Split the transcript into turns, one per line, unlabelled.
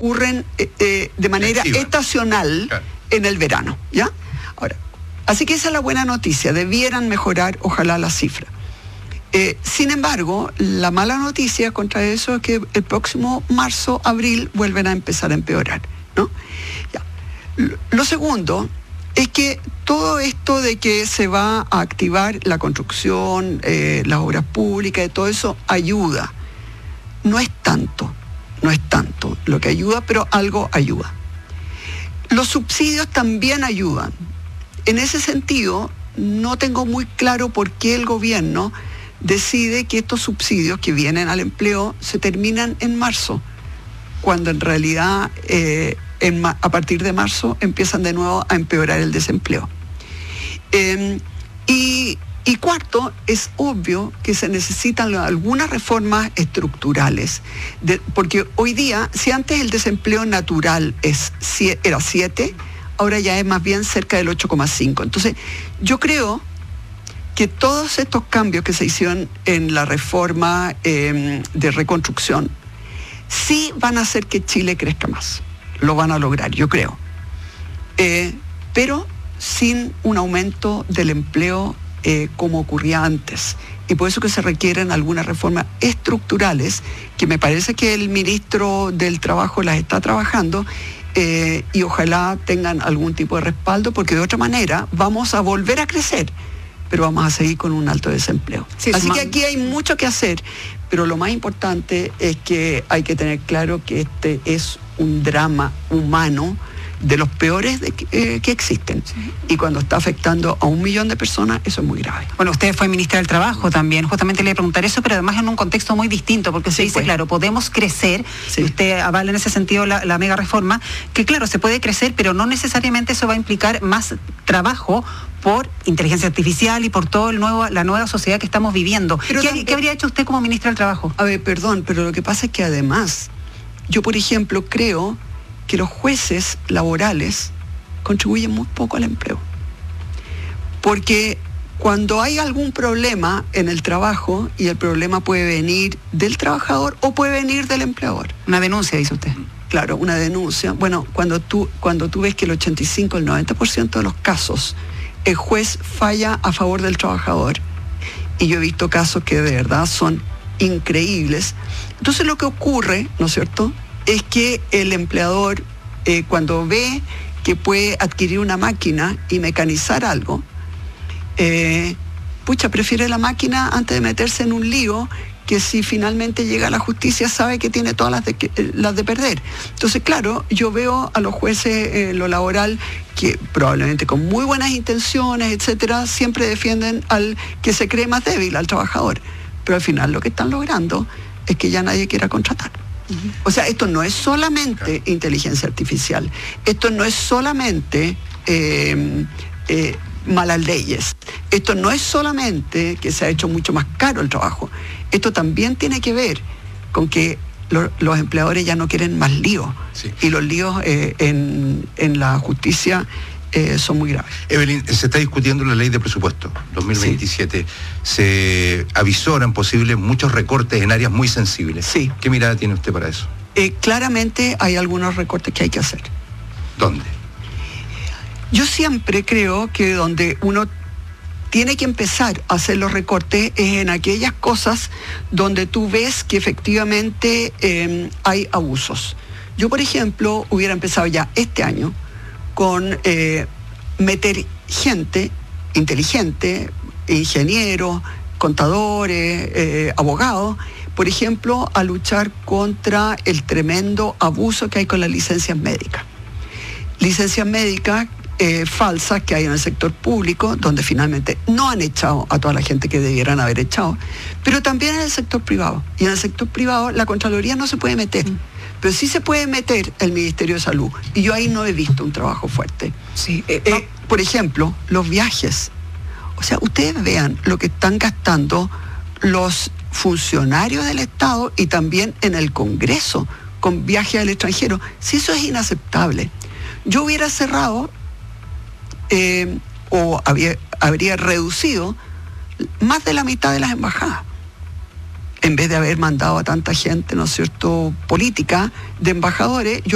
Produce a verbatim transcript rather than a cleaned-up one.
ocurren eh, eh, de manera
Activa.
estacional
Claro.
en el verano, ¿ya? Ahora, así que esa es la buena noticia, debieran mejorar, ojalá, la cifra. Eh, sin embargo, la mala noticia contra eso es que el próximo marzo, abril, vuelven a empezar a empeorar, ¿no? Ya. Lo, lo segundo es que todo esto de que se va a activar la construcción, eh, las obras públicas, y todo eso ayuda. No es tanto, no es tanto lo que ayuda, pero algo ayuda. Los subsidios también ayudan. En ese sentido, no tengo muy claro por qué el gobierno decide que estos subsidios que vienen al empleo se terminan en marzo, cuando en realidad eh, en ma- a partir de marzo empiezan de nuevo a empeorar el desempleo. Eh, y, y cuarto, es obvio que se necesitan algunas reformas estructurales, de, porque hoy día, si antes el desempleo natural es, era siete, ahora ya es más bien cerca del ocho coma cinco. Entonces, yo creo que todos estos cambios que se hicieron en la reforma eh, de reconstrucción sí van a hacer que Chile crezca más. Lo van a lograr, yo creo. Eh, pero sin un aumento del empleo eh, como ocurría antes. Y por eso que se requieren algunas reformas estructurales, que me parece que el ministro del Trabajo las está trabajando, eh, y ojalá tengan algún tipo de respaldo, porque de otra manera vamos a volver a crecer, pero vamos a seguir con un alto desempleo. Sí, Así que aquí hay mucho que hacer, pero lo más importante es que hay que tener claro que este es un drama humano de los peores de que, eh, que existen. Sí. Y cuando está afectando a un millón de personas, eso es muy grave.
Bueno, usted fue ministra del Trabajo también, justamente le iba a preguntar eso, pero además en un contexto muy distinto, porque se sí, dice, pues. claro, podemos crecer, sí. y usted avala en ese sentido la, la mega reforma, que claro, se puede crecer, pero no necesariamente eso va a implicar más trabajo por inteligencia artificial y por todo el nuevo, la nueva sociedad que estamos viviendo. Pero ¿Qué, también, ¿Qué habría hecho usted como ministra del Trabajo?
A ver, perdón, pero lo que pasa es que además, yo por ejemplo creo que los jueces laborales contribuyen muy poco al empleo. Porque cuando hay algún problema en el trabajo, y el problema puede venir del trabajador o puede venir del empleador.
Una denuncia, dice usted.
Claro, una denuncia. Bueno, cuando tú, cuando tú ves que el ochenta y cinco, el noventa por ciento de los casos, el juez falla a favor del trabajador, y yo he visto casos que de verdad son increíbles. Entonces lo que ocurre, ¿no es cierto?, es que el empleador, eh, cuando ve que puede adquirir una máquina y mecanizar algo, eh, pucha, prefiere la máquina antes de meterse en un lío, que si finalmente llega a la justicia sabe que tiene todas las de, que, las de perder. Entonces, claro, yo veo a los jueces en eh, lo laboral que probablemente con muy buenas intenciones, etcétera, siempre defienden al que se cree más débil, al trabajador. Pero al final lo que están logrando es que ya nadie quiera contratar. Uh-huh. O sea, esto no es solamente inteligencia artificial, esto no es solamente eh, eh, malas leyes, esto no es solamente que se ha hecho mucho más caro el trabajo, esto también tiene que ver con que lo, los empleadores ya no quieren más líos, sí. y los líos eh, en, en la justicia eh, son muy graves.
Evelyn, se está discutiendo la ley de presupuesto dos mil veintisiete. Sí. Se avisoran posibles muchos recortes en áreas muy sensibles.
Sí.
¿Qué mirada tiene usted para eso?
Eh, claramente hay algunos recortes que hay que hacer.
¿Dónde?
Yo siempre creo que donde uno tiene que empezar a hacer los recortes es en aquellas cosas donde tú ves que efectivamente eh, hay abusos. Yo, por ejemplo, hubiera empezado ya este año con eh, meter gente inteligente, ingenieros, contadores, eh, abogados, por ejemplo, a luchar contra el tremendo abuso que hay con las licencias médicas. Licencias médicas eh, falsas que hay en el sector público, donde finalmente no han echado a toda la gente que debieran haber echado, pero también en el sector privado. Y en el sector privado la Contraloría no se puede meter. Mm. Pero sí se puede meter el Ministerio de Salud, y yo ahí no he visto un trabajo fuerte.
Sí,
eh, no. eh, por ejemplo, los viajes. O sea, ustedes vean lo que están gastando los funcionarios del Estado y también en el Congreso con viajes al extranjero. Si eso es inaceptable. Yo hubiera cerrado eh, o había, habría reducido más de la mitad de las embajadas, en vez de haber mandado a tanta gente, ¿no es cierto?, política, de embajadores. Yo